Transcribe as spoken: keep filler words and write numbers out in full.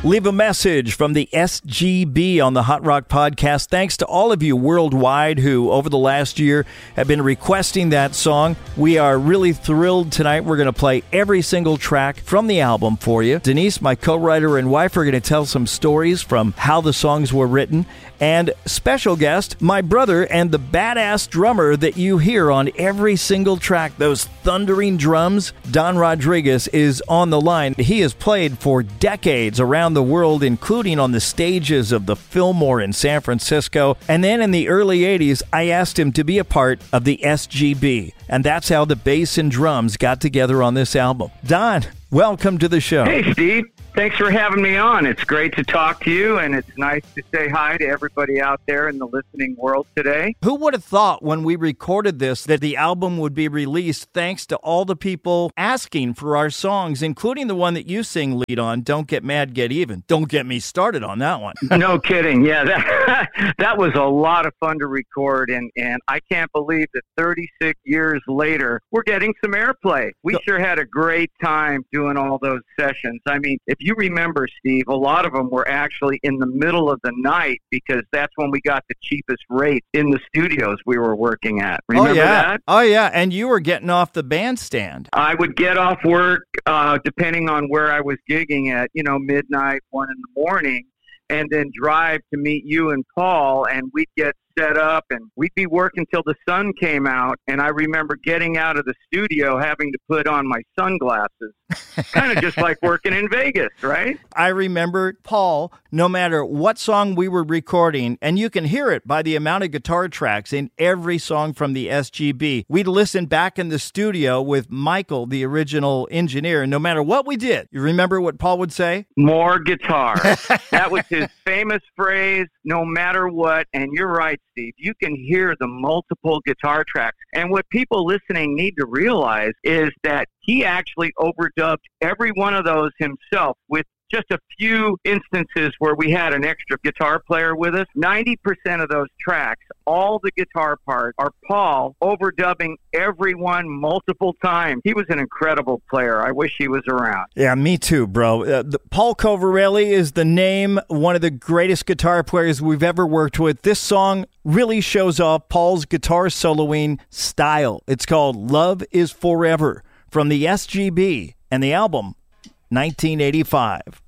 Leave a message from the S G B on the Hot Rock Podcast. Thanks to all of you worldwide who, over the last year, have been requesting that song. We are really thrilled tonight. We're going to play every single track from the album for you. Denise, my co-writer and wife, are going to tell some stories from how the songs were written. And special guest, my brother and the badass drummer that you hear on every single track, those thundering drums, Don Rodriguez, is on the line. He has played for decades around the world, including on the stages of the Fillmore in San Francisco. And then in the early eighties, I asked him to be a part of the S G B. And that's how the bass and drums got together on this album. Don, welcome to the show. Hey, Steve. Thanks for having me on. It's great to talk to you, and it's nice to say hi to everybody out there in the listening world today. Who would have thought when we recorded this that the album would be released thanks to all the people asking for our songs, including the one that you sing lead on, Don't Get Mad, Get Even. Don't get me started on that one. No kidding. Yeah, that, that was a lot of fun to record, and, and I can't believe that thirty-six years later, we're getting some airplay. We so, sure had a great time doing all those sessions. I mean, if you remember, Steve, a lot of them were actually in the middle of the night because that's when we got the cheapest rate in the studios we were working at. Remember oh, yeah. that? Oh, yeah. And you were getting off the bandstand. I would get off work, uh, depending on where I was gigging at, you know, midnight, one in the morning, and then drive to meet you and Paul, and we'd get set up and we'd be working till the sun came out. And I remember getting out of the studio having to put on my sunglasses, kind of just like working in Vegas, right? I remember, Paul, no matter what song we were recording, and you can hear it by the amount of guitar tracks in every song from the S G B, we'd listen back in the studio with Michael, the original engineer, and no matter what we did, you remember what Paul would say? More guitar. That was his famous phrase, no matter what. And you're right, Steve, you can hear the multiple guitar tracks. And what people listening need to realize is that he actually overdubbed every one of those himself, with just a few instances where we had an extra guitar player with us. ninety percent of those tracks, all the guitar parts, are Paul overdubbing everyone multiple times. He was an incredible player. I wish he was around. Yeah, me too, bro. Uh, the, Paul Covarelli is the name, one of the greatest guitar players we've ever worked with. This song really shows off Paul's guitar soloing style. It's called Love Is Forever from the S G B and the album nineteen eighty-five.